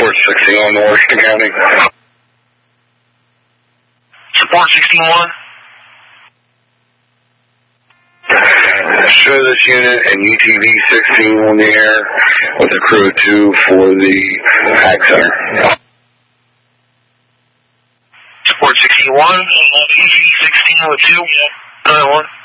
Support 61 Washington County. Support 61. Show this unit and UTV 16 on the air with a crew of 2 for the Ag Center. Support 61, UTV 16 with 2. 9-1.